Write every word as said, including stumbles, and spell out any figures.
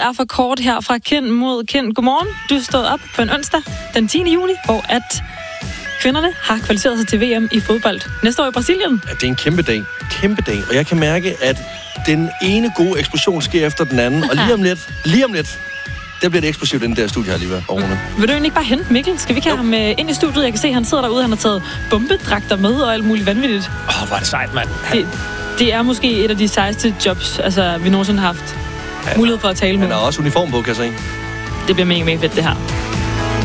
er for kort her fra kind mod kind. Godmorgen. Du stod op på en onsdag den tiende juni, hvor at kvinderne har kvalificeret sig til V M i fodbold næste år i Brasilien. Ja, det er en kæmpe dag. Kæmpe dag. Og jeg kan mærke, at den ene gode eksplosion sker efter den anden. Og lige om lidt, lige om lidt, der bliver det eksplosivt, den der studie her lige ved Rune. Mm. Vil du egentlig ikke bare hente Mikkel? Skal vi ikke have ham uh, ind i studiet? Jeg kan se, at han sidder derude. Han har taget bombedragter med og alt muligt vanvittigt. Åh, oh, hvor er det sejt, mand. Det, det er måske et af de sejeste jobs, altså, vi nogensinde har haft han, mulighed for at tale med. Han har også uniform på, kan jeg se. Det bliver mega, mega fedt, det her.